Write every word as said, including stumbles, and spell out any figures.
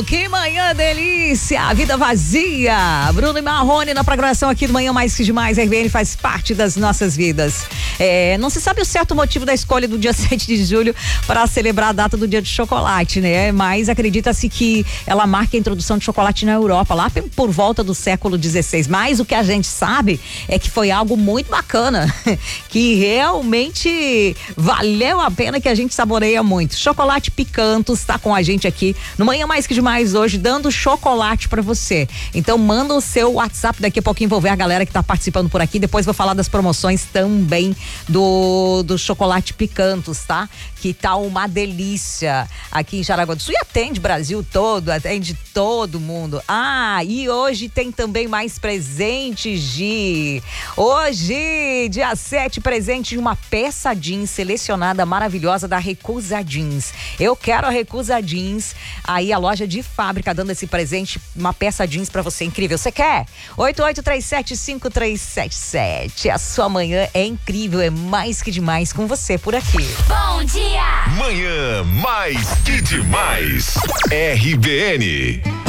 que manhã delícia, vida vazia. Bruno e Marrone na programação aqui do Manhã Mais Que Demais. A R B N faz parte das nossas vidas. É, não se sabe o certo motivo da escolha do dia sete de julho para celebrar a data do dia do chocolate, né? Mas acredita-se que ela marca a introdução de chocolate na Europa, lá por volta do século dezesseis. Mas o que a gente sabe é que foi algo muito bacana, que realmente valeu a pena, que a gente saboreia muito. Chocolate Picantos está com a gente aqui no Manhã Mais Que Demais hoje, dando chocolate pra você. Então manda o seu WhatsApp, daqui a pouquinho vou ver a galera que tá participando por aqui, depois vou falar das promoções também do, do chocolate Picantos, tá? Que tá uma delícia aqui em Jaraguá do Sul e atende Brasil todo, atende todo mundo. Ah, e hoje tem também mais presentes, Gi. Hoje, dia sete, presente de uma peça jeans selecionada maravilhosa da Recusa Jeans. Eu quero a Recusa Jeans, aí a loja de fábrica dando esse presente, uma peça jeans pra você incrível. Você quer? oito oito três sete cinco três sete sete. A sua manhã é incrível, é mais que demais com você por aqui. Bom dia! Manhã Mais Que Demais. R B N.